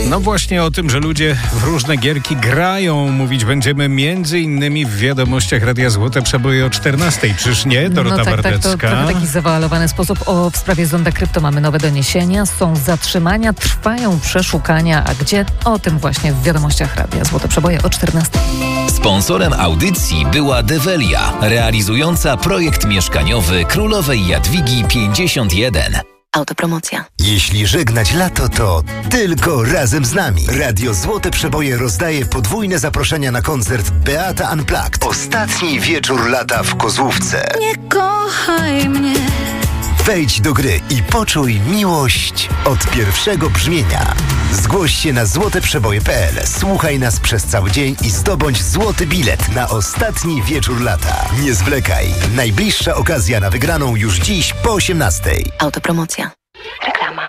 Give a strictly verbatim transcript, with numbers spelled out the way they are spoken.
No właśnie o tym, że ludzie w różne gierki grają, mówić będziemy między innymi w wiadomościach Radia Złote Przeboje o czternastej. Czyż nie, Dorota no tak, Bardecka? Tak, to trochę taki zawalowany sposób. O, w sprawie Zonda Krypto mamy nowe doniesienia. Są zatrzymania, trwają przeszukania. A gdzie? O tym właśnie w wiadomościach Radia Złote Przeboje o czternastej. Sponsorem audycji była Develia, realizująca projekt mieszkaniowy Królowej Jadwigi pięćdziesiąt jeden. Autopromocja. Jeśli żegnać lato, to tylko razem z nami. Radio Złote Przeboje rozdaje podwójne zaproszenia na koncert Beata Unplugged. Ostatni wieczór lata w Kozłówce. Nie kochaj mnie. Wejdź do gry i poczuj miłość od pierwszego brzmienia. Zgłoś się na złote przeboje kropka pe el. Słuchaj nas przez cały dzień i zdobądź złoty bilet na ostatni wieczór lata. Nie zwlekaj. Najbliższa okazja na wygraną już dziś po osiemnastej. Autopromocja. Reklama.